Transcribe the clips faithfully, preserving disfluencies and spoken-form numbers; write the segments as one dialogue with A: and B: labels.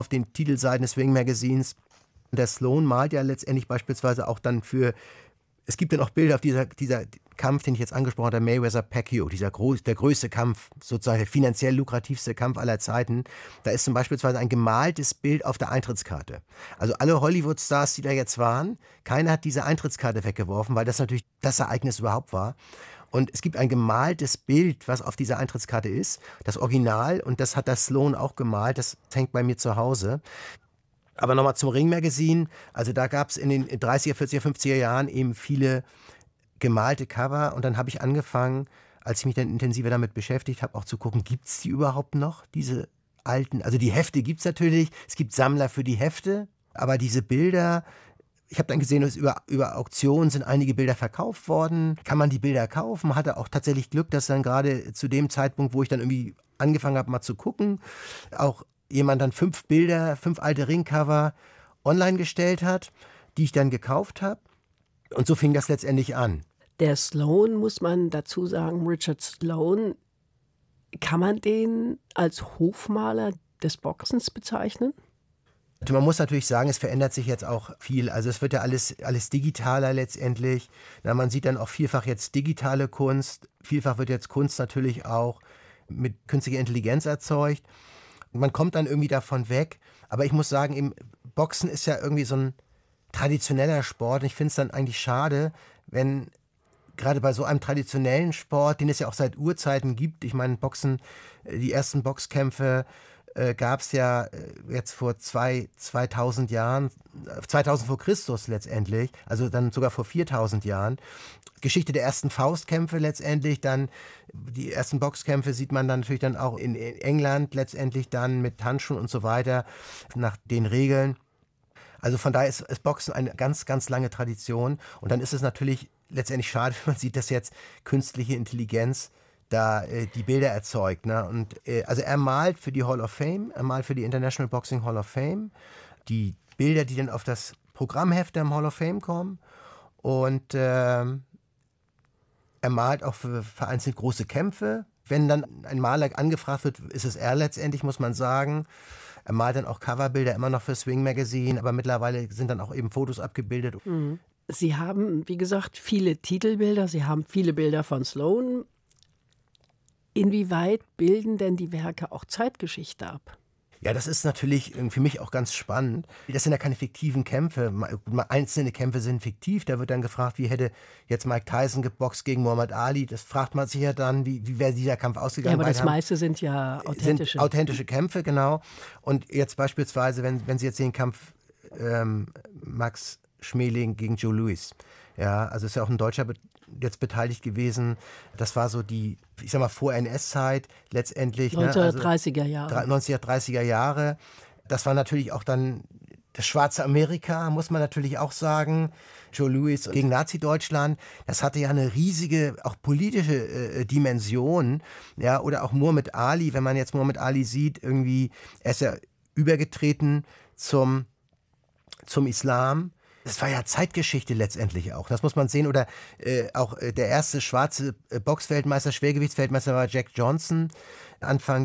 A: auf den Titelseiten des Ring Magazins. Der Sloan malt ja letztendlich beispielsweise auch dann für, es gibt dann auch Bilder auf dieser, dieser Kampf, den ich jetzt angesprochen habe, Mayweather-Pacquiao, dieser groß, der größte Kampf, sozusagen der finanziell lukrativste Kampf aller Zeiten. Da ist zum Beispiel ein gemaltes Bild auf der Eintrittskarte. Also alle Hollywood-Stars, die da jetzt waren, keiner hat diese Eintrittskarte weggeworfen, weil das natürlich das Ereignis überhaupt war. Und es gibt ein gemaltes Bild, was auf dieser Eintrittskarte ist, das Original, und das hat der Sloan auch gemalt, das hängt bei mir zu Hause. Aber nochmal zum Ring Magazine, also da gab es in den dreißiger, vierziger, fünfziger Jahren eben viele gemalte Cover, und dann habe ich angefangen, als ich mich dann intensiver damit beschäftigt habe, auch zu gucken, gibt es die überhaupt noch, diese alten, also die Hefte gibt es natürlich, es gibt Sammler für die Hefte, aber diese Bilder, ich habe dann gesehen, dass über, über Auktionen sind einige Bilder verkauft worden, kann man die Bilder kaufen, hatte auch tatsächlich Glück, dass dann gerade zu dem Zeitpunkt, wo ich dann irgendwie angefangen habe, mal zu gucken, auch jemand dann fünf Bilder, fünf alte Ringcover online gestellt hat, die ich dann gekauft habe, und so fing das letztendlich an.
B: Der Sloan, muss man dazu sagen, Richard Sloan, kann man den als Hofmaler des Boxens bezeichnen?
A: Man muss natürlich sagen, es verändert sich jetzt auch viel. Also es wird ja alles, alles digitaler letztendlich. Na, man sieht dann auch vielfach jetzt digitale Kunst. Vielfach wird jetzt Kunst natürlich auch mit künstlicher Intelligenz erzeugt. Man kommt dann irgendwie davon weg. Aber ich muss sagen, eben, Boxen ist ja irgendwie so ein traditioneller Sport. Und ich finde es dann eigentlich schade, wenn gerade bei so einem traditionellen Sport, den es ja auch seit Urzeiten gibt, ich meine, Boxen, die ersten Boxkämpfe äh, gab es ja äh, jetzt vor zwei, zweitausend Jahren, zweitausend vor Christus letztendlich, also dann sogar vor viertausend Jahren. Geschichte der ersten Faustkämpfe letztendlich, dann die ersten Boxkämpfe sieht man dann natürlich dann auch in England letztendlich dann mit Handschuhen und so weiter, nach den Regeln. Also von daher ist, ist Boxen eine ganz, ganz lange Tradition, und dann ist es natürlich letztendlich schade, wenn man sieht, dass jetzt künstliche Intelligenz da äh, die Bilder erzeugt. Ne? Und, äh, also er malt für die Hall of Fame, er malt für die International Boxing Hall of Fame die Bilder, die dann auf das Programmheft der Hall of Fame kommen, und äh, er malt auch für vereinzelt große Kämpfe. Wenn dann ein Maler angefragt wird, ist es er letztendlich, muss man sagen. Er malt dann auch Coverbilder immer noch für Swing Magazine, aber mittlerweile sind dann auch eben Fotos abgebildet.
B: Mhm. Sie haben, wie gesagt, viele Titelbilder, Sie haben viele Bilder von Sloan. Inwieweit bilden denn die Werke auch Zeitgeschichte ab?
A: Ja, das ist natürlich für mich auch ganz spannend. Das sind ja keine fiktiven Kämpfe. Einzelne Kämpfe sind fiktiv. Da wird dann gefragt, wie hätte jetzt Mike Tyson geboxt gegen Muhammad Ali. Das fragt man sich ja dann, wie, wie wäre dieser Kampf ausgegangen.
B: Ja, aber das
A: haben,
B: meiste sind ja authentische.
A: Sind authentische Kämpfe, genau. Und jetzt beispielsweise, wenn, wenn Sie jetzt den Kampf ähm, Max Schmeling gegen Joe Louis. Ja, also ist ja auch ein Deutscher be- jetzt beteiligt gewesen. Das war so die, ich sag mal, Vor-N S-Zeit letztendlich.
B: neunzehnhundertdreißiger Jahre.
A: Ne? Also neunzehnhundertdreißiger Jahre. Das war natürlich auch dann das schwarze Amerika, muss man natürlich auch sagen. Joe Louis gegen Nazi-Deutschland. Das hatte ja eine riesige, auch politische äh, Dimension. Ja, oder auch Muhammad Ali, wenn man jetzt Muhammad Ali sieht, irgendwie, er ist ja übergetreten zum, zum Islam. Das war ja Zeitgeschichte letztendlich auch, das muss man sehen. Oder äh, auch äh, der erste schwarze äh, Boxweltmeister, Schwergewichtsweltmeister war Jack Johnson, Anfang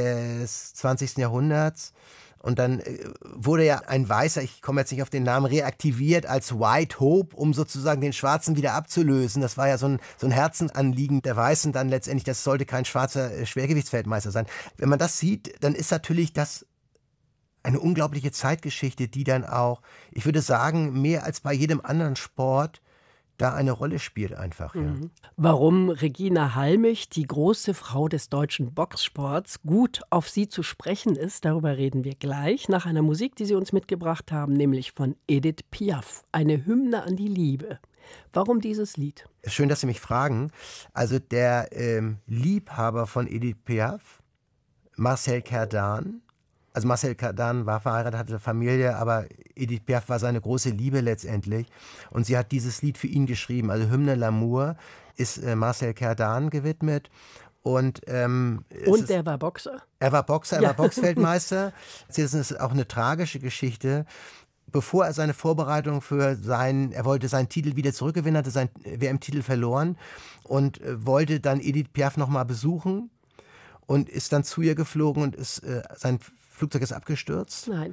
A: des zwanzigsten Jahrhunderts. Und dann äh, wurde ja ein Weißer, ich komme jetzt nicht auf den Namen, reaktiviert als White Hope, um sozusagen den Schwarzen wieder abzulösen. Das war ja so ein, so ein Herzensanliegen der Weißen dann letztendlich, das sollte kein schwarzer äh, Schwergewichtsweltmeister sein. Wenn man das sieht, dann ist natürlich das eine unglaubliche Zeitgeschichte, die dann auch, ich würde sagen, mehr als bei jedem anderen Sport da eine Rolle spielt einfach. Ja.
B: Mhm. Warum Regina Halmich, die große Frau des deutschen Boxsports, gut auf sie zu sprechen ist, darüber reden wir gleich nach einer Musik, die Sie uns mitgebracht haben, nämlich von Edith Piaf, eine Hymne an die Liebe. Warum dieses Lied?
A: Schön, dass Sie mich fragen. Also der ähm, Liebhaber von Edith Piaf, Marcel Cerdan, also Marcel Cerdan war verheiratet, hatte Familie, aber Edith Piaf war seine große Liebe letztendlich. Und sie hat dieses Lied für ihn geschrieben. Also Hymne L'amour ist äh, Marcel Cerdan gewidmet. Und, ähm,
B: Und der war Boxer?
A: Er war Boxer, er
B: ja.
A: war Boxweltmeister. Das ist auch eine tragische Geschichte. Bevor er seine Vorbereitung für seinen, er wollte seinen Titel wieder zurückgewinnen, hatte seinen W M-Titel verloren und äh, wollte dann Edith Piaf nochmal besuchen und ist dann zu ihr geflogen und ist äh, sein Flugzeug ist abgestürzt?
B: Nein.